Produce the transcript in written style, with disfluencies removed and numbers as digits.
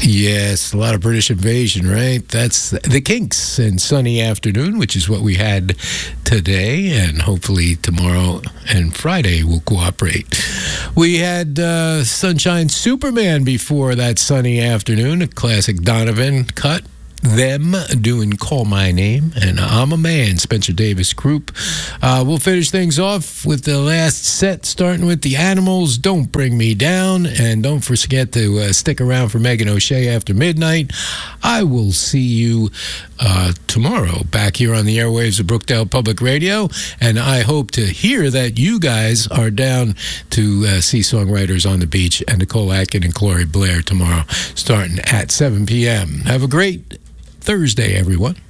Yes, a lot of British invasion, right? That's the Kinks and Sunny Afternoon, which is what we had today, and hopefully tomorrow and Friday will cooperate. We had Sunshine Superman before that Sunny Afternoon, a classic Donovan cut. Them doing Call My Name, and I'm a Man, Spencer Davis Group. We'll finish things off with the last set, starting with the Animals, Don't Bring Me Down, and don't forget to stick around for Megan O'Shea after midnight. I will see you tomorrow back here on the airwaves of Brookdale Public Radio, and I hope to hear that you guys are down to see Songwriters on the Beach and Nicole Atkin and Glory Blair tomorrow, starting at 7 p.m. Have a great Thursday, everyone.